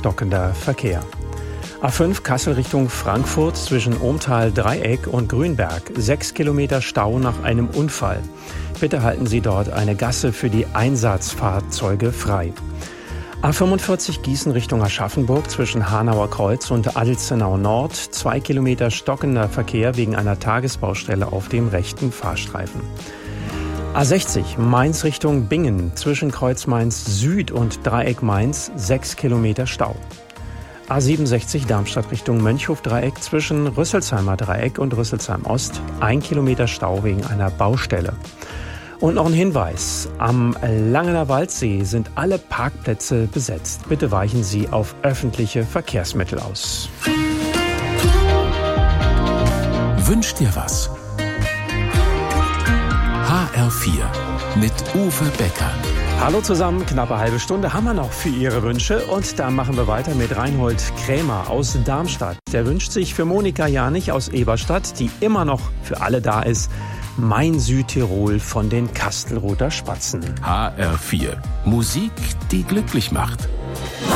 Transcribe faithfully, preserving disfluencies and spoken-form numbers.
stockender Verkehr. A fünf Kassel Richtung Frankfurt zwischen Ohmtal-Dreieck und Grünberg. Sechs Kilometer Stau nach einem Unfall. Bitte halten Sie dort eine Gasse für die Einsatzfahrzeuge frei. A fünfundvierzig Gießen Richtung Aschaffenburg zwischen Hanauer Kreuz und Alzenau Nord. Zwei Kilometer stockender Verkehr wegen einer Tagesbaustelle auf dem rechten Fahrstreifen. A sechzig Mainz Richtung Bingen zwischen Kreuz Mainz Süd und Dreieck Mainz. Sechs Kilometer Stau. A siebenundsechzig Darmstadt Richtung Mönchhof-Dreieck zwischen Rüsselsheimer Dreieck und Rüsselsheim Ost. Ein Kilometer Stau wegen einer Baustelle. Und noch ein Hinweis. Am Langener Waldsee sind alle Parkplätze besetzt. Bitte weichen Sie auf öffentliche Verkehrsmittel aus. Wünsch dir was? H R vier mit Uwe Becker. Hallo zusammen, knappe halbe Stunde haben wir noch für Ihre Wünsche. Und da machen wir weiter mit Reinhold Krämer aus Darmstadt. Der wünscht sich für Monika Janich aus Eberstadt, die immer noch für alle da ist, Mein Südtirol von den Kastelruther Spatzen. H R vier. Musik, die glücklich macht.